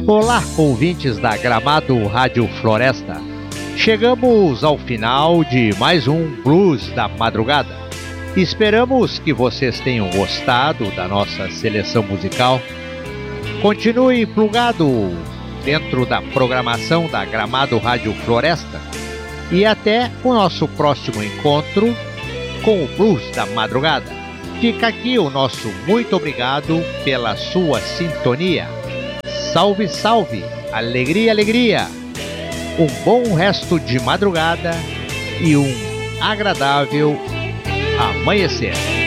Olá, ouvintes da Gramado Rádio Floresta. Chegamos ao final de mais um Blues da Madrugada. Esperamos que vocês tenham gostado da nossa seleção musical. Continue plugado dentro da programação da Gramado Rádio Floresta e até o nosso próximo encontro com o Blues da Madrugada. Fica aqui o nosso muito obrigado pela sua sintonia. Salve, salve! Alegria, alegria! Um bom resto de madrugada e um agradável amanhecer.